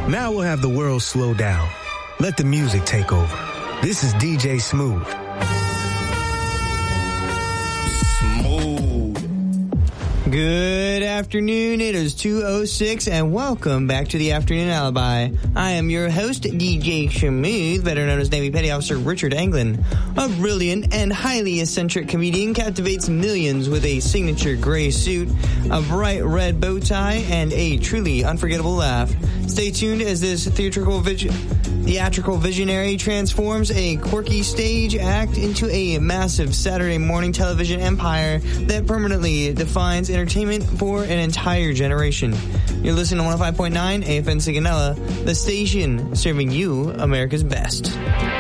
Now we'll have the world slow down. Let the music take over. This is DJ Smooth. Good afternoon, it is 2:06 and welcome back to the Afternoon Alibi. I am your host, DJ Smooth, better known as Navy Petty Officer Richard Anglin. A brilliant and highly eccentric comedian captivates millions with a signature gray suit, a bright red bow tie, and a truly unforgettable laugh. Stay tuned as this theatrical visionary transforms a quirky stage act into a massive Saturday morning television empire that permanently defines entertainment for an entire generation. You're listening to 105.9 AFN Sigonella, the station serving you America's best.